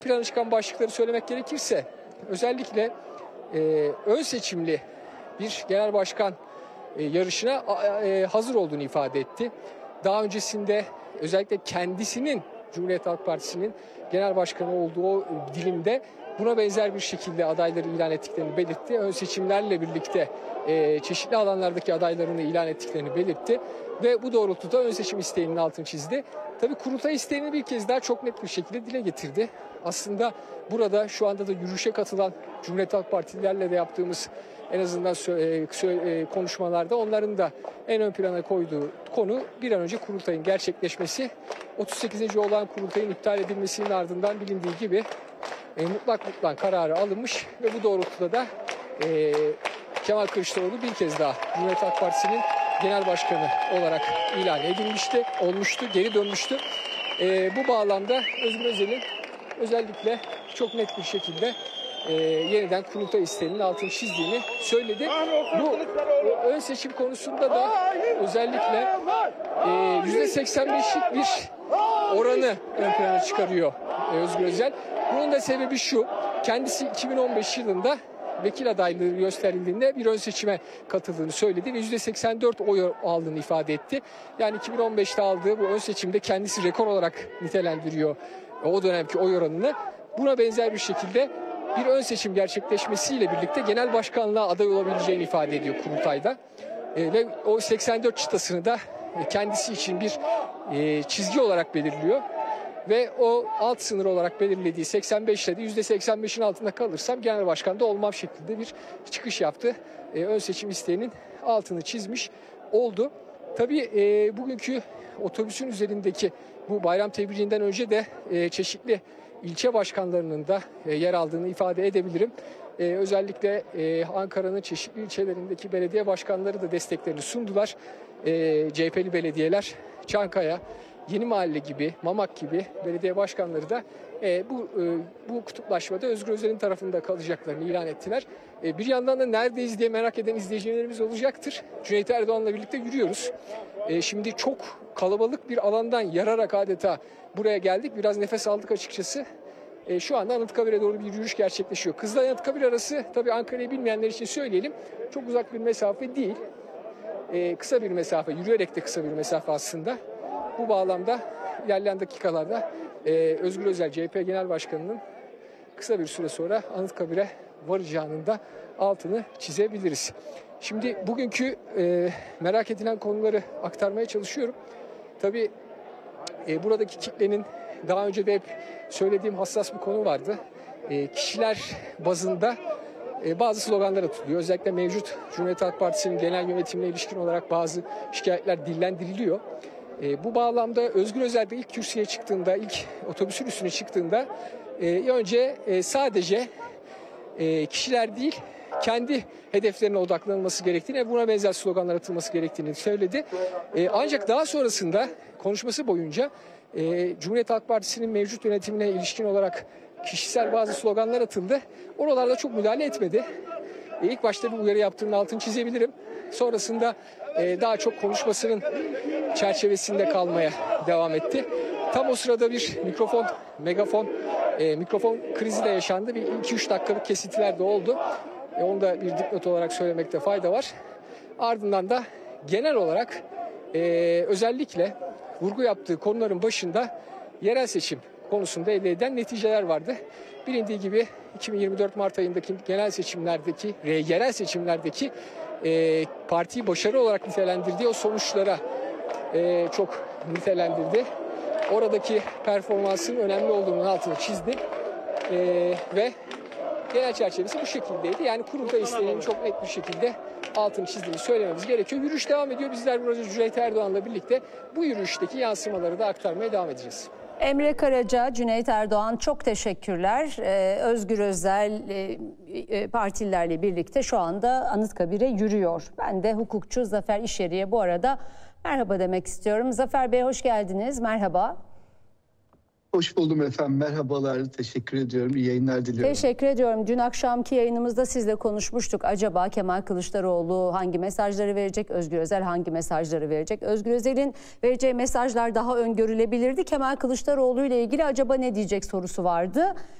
plana çıkan başlıkları söylemek gerekirse özellikle ön seçimli bir genel başkan yarışına hazır olduğunu ifade etti. Daha öncesinde özellikle kendisinin Cumhuriyet Halk Partisi'nin genel başkanı olduğu o dilimde buna benzer bir şekilde adayları ilan ettiklerini belirtti. Ön seçimlerle birlikte çeşitli alanlardaki adaylarını ilan ettiklerini belirtti. Ve bu doğrultuda ön seçim isteğinin altını çizdi. Tabii kurultay isteğini bir kez daha çok net bir şekilde dile getirdi. Aslında burada şu anda da yürüyüşe katılan Cumhuriyet Halk Partililerle de yaptığımız en azından konuşmalarda onların da en ön plana koyduğu konu bir an önce kurultayın gerçekleşmesi. 38. olan kurultayın iptal edilmesinin ardından bilindiği gibi mutlak kararı alınmış ve bu doğrultuda da Kemal Kılıçdaroğlu bir kez daha Cumhuriyet Halk Partisi'nin genel başkanı olarak ilan olmuştu, geri dönmüştü. Bu bağlamda Özgür Özel'in özellikle çok net bir şekilde yeniden kurultay isteğinin altını çizdiğini söyledi. Bu ön seçim konusunda da özellikle %85'lik bir oranı ön plana çıkarıyor Özgür Özel. Bunun da sebebi şu: kendisi 2015 yılında vekil adaylığı gösterildiğinde bir ön seçime katıldığını söyledi ve %84 oy aldığını ifade etti. Yani 2015'te aldığı bu ön seçimde kendisi rekor olarak nitelendiriyor o dönemki oy oranını. Buna benzer bir şekilde bir ön seçim gerçekleşmesiyle birlikte genel başkanlığa aday olabileceğini ifade ediyor kurultayda. Ve o 84 çıtasını da kendisi için bir çizgi olarak belirliyor. Ve o alt sınır olarak belirlediği 85'te de %85'in altında kalırsam genel başkanda olmam şeklinde bir çıkış yaptı. Ön seçim isteğinin altını çizmiş oldu. Tabii bugünkü otobüsün üzerindeki bu bayram tebriğinden önce de çeşitli ilçe başkanlarının da yer aldığını ifade edebilirim. Özellikle Ankara'nın çeşitli ilçelerindeki belediye başkanları da desteklerini sundular. CHP'li belediyeler, Çankaya, Yeni Mahalle gibi, Mamak gibi belediye başkanları da bu kutuplaşmada Özgür Özel'in tarafında kalacaklarını ilan ettiler. Bir yandan da neredeyiz diye merak eden izleyicilerimiz olacaktır. Cüneyt Erdoğan'la birlikte yürüyoruz. Şimdi çok kalabalık bir alandan yararak adeta buraya geldik. Biraz nefes aldık açıkçası. Şu anda Anıtkabir'e doğru bir yürüyüş gerçekleşiyor. Kızılay Anıtkabir arası, tabii Ankara'yı bilmeyenler için söyleyelim, çok uzak bir mesafe değil. Kısa bir mesafe, yürüyerek de kısa bir mesafe aslında. Bu bağlamda ilerleyen dakikalarda Özgür Özel CHP Genel Başkanı'nın kısa bir süre sonra Anıtkabir'e varacağının da altını çizebiliriz. Şimdi bugünkü merak edilen konuları aktarmaya çalışıyorum. Tabii buradaki kitlenin daha önce de hep söylediğim hassas bir konu vardı. Kişiler bazında bazı sloganlar atılıyor. Özellikle mevcut Cumhuriyet Halk Partisi'nin genel yönetimine ilişkin olarak bazı şikayetler dillendiriliyor. Bu bağlamda Özgür Özel de ilk kürsüye çıktığında, ilk otobüsün üstüne çıktığında önce sadece kişiler değil, kendi hedeflerine odaklanılması gerektiğini ve buna benzer sloganlar atılması gerektiğini söyledi. Ancak daha sonrasında konuşması boyunca Cumhuriyet Halk Partisi'nin mevcut yönetimine ilişkin olarak kişisel bazı sloganlar atıldı. Oralarda çok müdahale etmedi. İlk başta bir uyarı yaptığının altını çizebilirim. Sonrasında daha çok konuşmasının çerçevesinde kalmaya devam etti. Tam o sırada bir mikrofon krizi de yaşandı. Bir 2-3 dakikalık kesintiler de oldu. Onu da bir dipnot olarak söylemekte fayda var. Ardından da genel olarak özellikle vurgu yaptığı konuların başında yerel seçim konusunda elde edilen neticeler vardı. Bilindiği gibi 2024 Mart ayındaki yerel seçimlerdeki partiyi başarı olarak nitelendirdiği o sonuçlara çok nitelendirdi. Oradaki performansın önemli olduğunun altını çizdi ve genel çerçevesi bu şekildeydi. Yani kurultay isteğinin çok net bir şekilde altını çizdiğini söylememiz gerekiyor. Yürüyüş devam ediyor. Bizler burada Cüneyt Erdoğan'la birlikte bu yürüyüşteki yansımaları da aktarmaya devam edeceğiz. Emre Karaca, Cüneyt Erdoğan, çok teşekkürler. Özgür Özel partililerle birlikte şu anda Anıtkabir'e yürüyor. Ben de hukukçu Zafer İşyeri'ye bu arada merhaba demek istiyorum. Zafer Bey hoş geldiniz. Merhaba. Hoş buldum efendim. Merhabalar. Teşekkür ediyorum. İyi yayınlar diliyorum. Teşekkür ediyorum. Dün akşamki yayınımızda sizle konuşmuştuk. Acaba Kemal Kılıçdaroğlu hangi mesajları verecek? Özgür Özel hangi mesajları verecek? Özgür Özel'in vereceği mesajlar daha öngörülebilirdi. Kemal Kılıçdaroğlu ile ilgili acaba ne diyecek sorusu vardı.